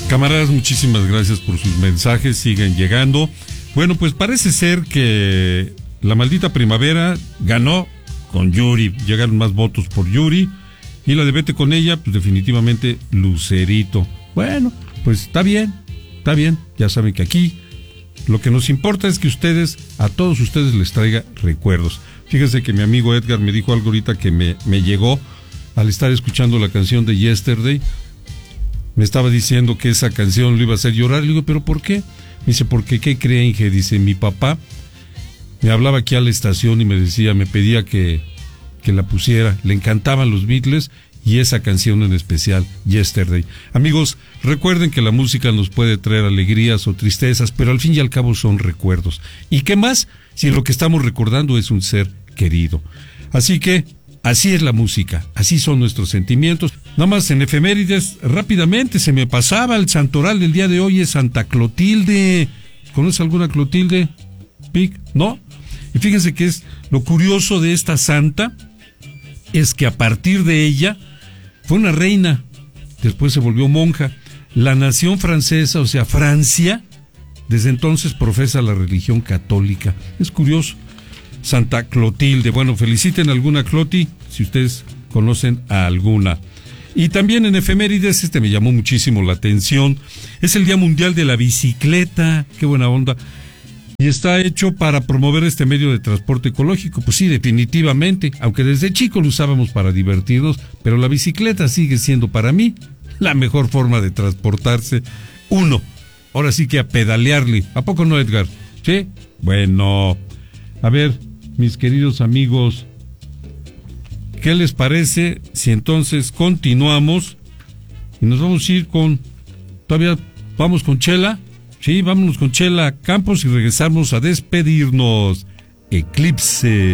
Camaradas, muchísimas gracias por sus mensajes, siguen llegando. Bueno, pues parece ser que la maldita primavera ganó con Yuri, llegaron más votos por Yuri, y la de Vete con ella, pues definitivamente Lucerito. Bueno, pues está bien, ya saben que aquí lo que nos importa es que a todos ustedes les traiga recuerdos. Fíjense que mi amigo Edgar me dijo algo ahorita que me llegó al estar escuchando la canción de Yesterday. Me estaba diciendo que esa canción lo iba a hacer llorar. Le digo, ¿pero por qué? Me dice, porque ¿qué cree, Inge? Dice, mi papá me hablaba aquí a la estación y me pedía que la pusiera. Le encantaban los Beatles y esa canción en especial, Yesterday. Amigos, recuerden que la música nos puede traer alegrías o tristezas, pero al fin y al cabo son recuerdos. ¿Y qué más si lo que estamos recordando es un ser querido? Así que así es la música, así son nuestros sentimientos. Nada más en efemérides, rápidamente se me pasaba el santoral del día de hoy, es Santa Clotilde. ¿Conoces alguna Clotilde? ¿Pic? ¿No? Y fíjense que es lo curioso de esta santa, es que a partir de ella fue una reina, después se volvió monja. La nación francesa, o sea, Francia, desde entonces profesa la religión católica. Es curioso. Santa Clotilde. Bueno, feliciten a alguna Cloti, si ustedes conocen a alguna. Y también en efemérides, me llamó muchísimo la atención, es el Día Mundial de la Bicicleta. Qué buena onda. Y está hecho para promover este medio de transporte ecológico. Pues sí, definitivamente, aunque desde chico lo usábamos para divertirnos, pero la bicicleta sigue siendo para mí la mejor forma de transportarse. Ahora sí que a pedalearle. ¿A poco no, Edgar? ¿Sí? Bueno, a ver, mis queridos amigos, ¿qué les parece si entonces continuamos y nos vamos a ir todavía vamos con Chela? Sí, vámonos con Chela Campos y regresamos a despedirnos. Eclipse.